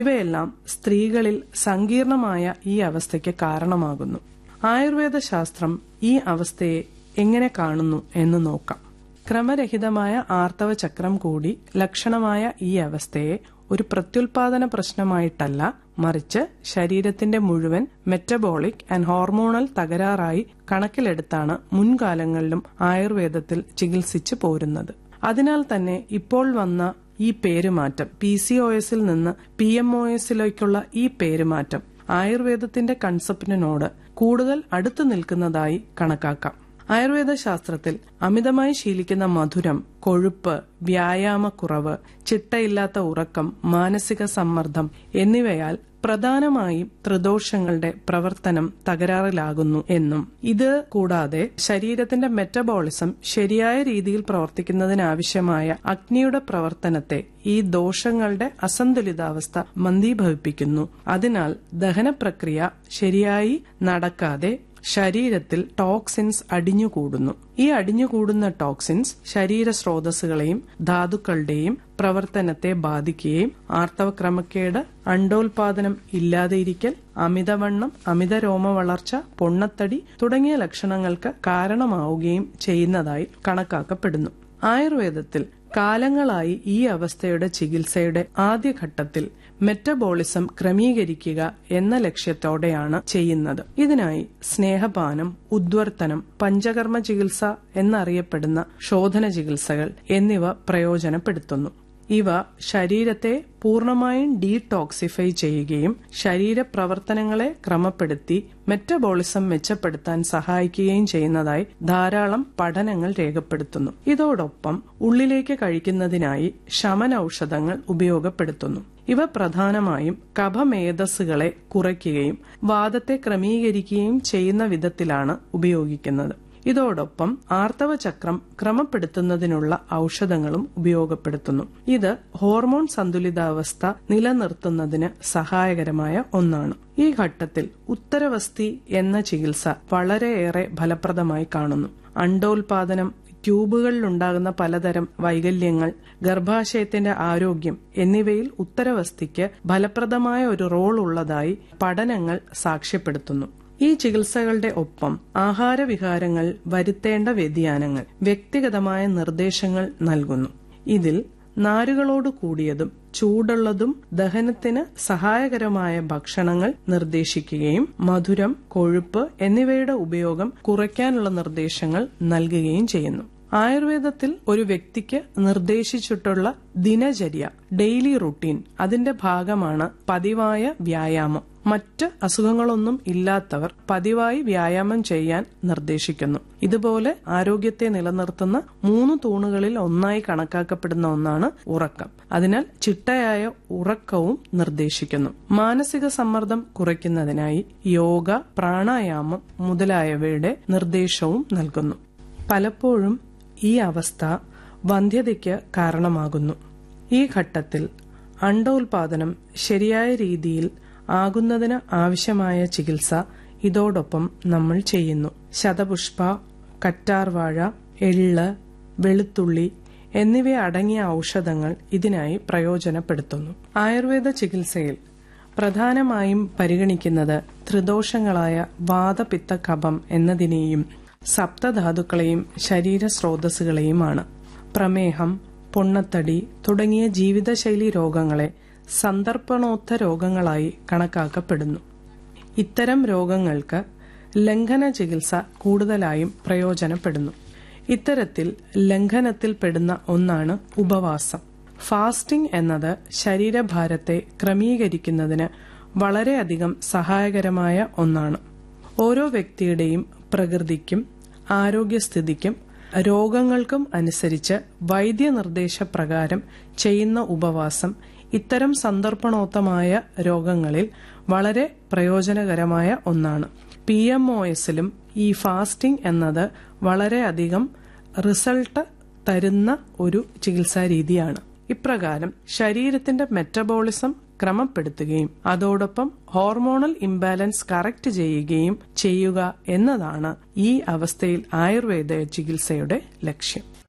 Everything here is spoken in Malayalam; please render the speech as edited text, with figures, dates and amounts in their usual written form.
ഇവയെല്ലാം സ്ത്രീകളിൽ സങ്കീർണമായ ഈ അവസ്ഥയ്ക്ക് കാരണമാകുന്നു. ആയുർവേദ ശാസ്ത്രം ഈ അവസ്ഥയെ എങ്ങനെ കാണുന്നു എന്ന് നോക്കാം. ക്രമരഹിതമായ ആർത്തവ ചക്രം കൂടി ലക്ഷണമായ ഈ അവസ്ഥയെ ഒരു പ്രത്യുൽപാദന പ്രശ്നമായിട്ടല്ല, മറിച്ച് ശരീരത്തിന്റെ മുഴുവൻ മെറ്റബോളിക് ആൻഡ് ഹോർമോണൽ തകരാറായി കണക്കിലെടുത്താണ് മുൻകാലങ്ങളിലും ആയുർവേദത്തിൽ ചികിത്സിച്ചു പോരുന്നത്. അതിനാൽ തന്നെ ഇപ്പോൾ വന്ന ഈ പേരുമാറ്റം, PCOSൽ നിന്ന് PMOSലേക്കുള്ള ഈ പേരുമാറ്റം ആയുർവേദത്തിന്റെ കൺസെപ്റ്റിനോട് കൂടുതൽ അടുത്തു നിൽക്കുന്നതായി കണക്കാക്കാം. ആയുർവേദ ശാസ്ത്രത്തിൽ അമിതമായി ശീലിക്കുന്ന മധുരം, കൊഴുപ്പ്, വ്യായാമക്കുറവ്, ചിട്ടയില്ലാത്ത ഉറക്കം, മാനസിക സമ്മർദ്ദം എന്നിവയാൽ പ്രധാനമായും ത്രിദോഷങ്ങളുടെ പ്രവർത്തനം തകരാറിലാകുന്നു എന്നും ഇത് കൂടാതെ ശരീരത്തിന്റെ മെറ്റബോളിസം ശരിയായ രീതിയിൽ പ്രവർത്തിക്കുന്നതിനാവശ്യമായ അഗ്നിയുടെ പ്രവർത്തനത്തെ ഈ ദോഷങ്ങളുടെ അസന്തുലിതാവസ്ഥ മന്ദീഭവിപ്പിക്കുന്നു. അതിനാൽ ദഹന പ്രക്രിയ ശരിയായി നടക്കാതെ ശരീരത്തിൽ ടോക്സിൻസ് അടിഞ്ഞുകൂടുന്നു. ഈ അടിഞ്ഞുകൂടുന്ന ടോക്സിൻസ് ശരീര സ്രോതസ്സുകളെയും ധാതുക്കളുടെയും പ്രവർത്തനത്തെ ബാധിക്കുകയും ആർത്തവക്രമക്കേട്, അണ്ടോൽപാദനം ഇല്ലാതെയിരിക്കൽ, അമിതവണ്ണം, അമിത രോമ വളർച്ച, പൊണ്ണത്തടി തുടങ്ങിയ ലക്ഷണങ്ങൾക്ക് കാരണമാവുകയും ചെയ്യുന്നതായി കണക്കാക്കപ്പെടുന്നു. ആയുർവേദത്തിൽ കാലങ്ങളായി ഈ അവസ്ഥയുടെ ചികിത്സയുടെ ആദ്യഘട്ടത്തിൽ മെറ്റബോളിസം ക്രമീകരിക്കുക എന്ന ലക്ഷ്യത്തോടെയാണ് ചെയ്യുന്നത്. ഇതിനായി സ്നേഹപാനം, ഉദ്വർത്തനം, പഞ്ചകർമ്മ ചികിത്സ എന്നറിയപ്പെടുന്ന ശോധന ചികിത്സകൾ എന്നിവ പ്രയോജനപ്പെടുത്തുന്നു. ഇവ ശരീരത്തെ പൂർണ്ണമായും ഡീടോക്സിഫൈ ചെയ്യുകയും ശരീരപ്രവർത്തനങ്ങളെ ക്രമപ്പെടുത്തി മെറ്റബോളിസം മെച്ചപ്പെടുത്താൻ സഹായിക്കുകയും ചെയ്യുന്നതായി ധാരാളം പഠനങ്ങൾ രേഖപ്പെടുത്തുന്നു. ഇതോടൊപ്പം ഉള്ളിലേക്ക് കഴിക്കുന്നതിനായി ശമന ഔഷധങ്ങൾ ഉപയോഗപ്പെടുത്തുന്നു. ഇവ പ്രധാനമായും കഫമേധസ്സുകളെ കുറയ്ക്കുകയും വാതത്തെ ക്രമീകരിക്കുകയും ചെയ്യുന്ന വിധത്തിലാണ് ഉപയോഗിക്കുന്നത്. ഇതോടൊപ്പം ആർത്തവചക്രം ക്രമപ്പെടുത്തുന്നതിനുള്ള ഔഷധങ്ങളും ഉപയോഗപ്പെടുത്തുന്നു. ഇത് ഹോർമോൺ സന്തുലിതാവസ്ഥ നിലനിർത്തുന്നതിന് സഹായകരമായ ഒന്നാണ്. ഈ ഘട്ടത്തിൽ ഉത്തരവസ്തി എന്ന ചികിത്സ വളരെയേറെ ഫലപ്രദമായി കാണുന്നു. അണ്ടോൽപാദനം, ട്യൂബുകളിലുണ്ടാകുന്ന പലതരം വൈകല്യങ്ങൾ, ഗർഭാശയത്തിന്റെ ആരോഗ്യം എന്നിവയിൽ ഉത്തരവസ്തിക്ക് ഫലപ്രദമായ ഒരു റോൾ ഉള്ളതായി പഠനങ്ങൾ സാക്ഷ്യപ്പെടുത്തുന്നു. ഈ ചികിത്സകളുടെ ഒപ്പം ആഹാരവിഹാരങ്ങൾ വരുത്തേണ്ട വ്യതിയാനങ്ങൾ, വ്യക്തിഗതമായ നിർദ്ദേശങ്ങൾ നൽകുന്നു. ഇതിൽ നാരുകളോട് കൂടിയതും ചൂടുള്ളതും ദഹനത്തിന് സഹായകരമായ ഭക്ഷണങ്ങൾ നിർദ്ദേശിക്കുകയും മധുരം, കൊഴുപ്പ് എന്നിവയുടെ ഉപയോഗം കുറയ്ക്കാനുള്ള നിർദ്ദേശങ്ങൾ നൽകുകയും ചെയ്യുന്നു. ആയുർവേദത്തിൽ ഒരു വ്യക്തിക്ക് നിർദ്ദേശിച്ചിട്ടുള്ള ദിനചര്യ, ഡെയിലി റുട്ടീൻ, അതിന്റെ ഭാഗമാണ് പതിവായ വ്യായാമം. മറ്റ് അസുഖങ്ങളൊന്നും ഇല്ലാത്തവർ പതിവായി വ്യായാമം ചെയ്യാൻ നിർദ്ദേശിക്കുന്നു. ഇതുപോലെ ആരോഗ്യത്തെ നിലനിർത്തുന്ന 3 തൂണുകളിൽ ഒന്നായി കണക്കാക്കപ്പെടുന്ന ഒന്നാണ് ഉറക്കം. അതിനാൽ ചിട്ടയായ ഉറക്കവും നിർദ്ദേശിക്കുന്നു. മാനസിക സമ്മർദ്ദം കുറയ്ക്കുന്നതിനായി യോഗ, പ്രാണായാമം മുതലായവയുടെ നിർദ്ദേശവും നൽകുന്നു. പലപ്പോഴും ഈ അവസ്ഥ വന്ധ്യതയ്ക്ക് കാരണമാകുന്നു. ഈ ഘട്ടത്തിൽ അണ്ടോൽപാദനം ശരിയായ രീതിയിൽ ആകുന്നതിന് ആവശ്യമായ ചികിത്സ ഇതോടൊപ്പം നമ്മൾ ചെയ്യുന്നു. ശതപുഷ്പ, കറ്റാർവാഴ, എള്ള്, വെളുത്തുള്ളി എന്നിവ അടങ്ങിയ ഔഷധങ്ങൾ ഇതിനായി പ്രയോജനപ്പെടുത്തുന്നു. ആയുർവേദ ചികിത്സയിൽ പ്രധാനമായും പരിഗണിക്കുന്നത് ത്രിദോഷങ്ങളായ വാതപിത്ത കഫം എന്നതിനെയും സപ്തധാതുക്കളെയും ശരീര സ്രോതസ്സുകളെയുമാണ്. പ്രമേഹം, പൊണ്ണത്തടി തുടങ്ങിയ ജീവിതശൈലി രോഗങ്ങളെ സന്ദർപ്പണോത്ത രോഗങ്ങളായി കണക്കാക്കപ്പെടുന്നു. ഇത്തരം രോഗങ്ങൾക്ക് ലംഘന ചികിത്സ കൂടുതലായും പ്രയോജനപ്പെടുന്നു. ഇത്തരത്തിൽ ലംഘനത്തിൽപ്പെടുന്ന ഒന്നാണ് ഉപവാസം. ഫാസ്റ്റിംഗ് എന്നത് ശരീരഭാരത്തെ ക്രമീകരിക്കുന്നതിന് വളരെയധികം സഹായകരമായ ഒന്നാണ്. ഓരോ വ്യക്തിയുടെയും പ്രകൃതിക്കും ആരോഗ്യസ്ഥിതിക്കും രോഗങ്ങൾക്കും അനുസരിച്ച് വൈദ്യനിർദ്ദേശപ്രകാരം ചെയ്യുന്ന ഉപവാസം ഇത്തരം സന്ദർപ്പണോത്തമായ രോഗങ്ങളിൽ വളരെ പ്രയോജനകരമായ ഒന്നാണ്. PMOSലും ഈ ഫാസ്റ്റിംഗ് എന്നത് വളരെയധികം റിസൾട്ട് തരുന്ന ഒരു ചികിത്സാ രീതിയാണ്. ഇപ്രകാരം ശരീരത്തിന്റെ മെറ്റബോളിസം ക്രമപ്പെടുത്തുകയും അതോടൊപ്പം ഹോർമോണൽ ഇംബാലൻസ് കറക്റ്റ് ചെയ്യുകയും ചെയ്യുക എന്നതാണ് ഈ അവസ്ഥയിൽ ആയുർവേദ ചികിത്സയുടെ ലക്ഷ്യം.